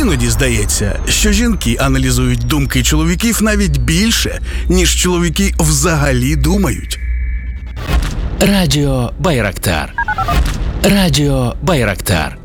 Іноді здається, що жінки аналізують думки чоловіків навіть більше, ніж чоловіки взагалі думають. Радіо Байрактар. Радіо Байрактар.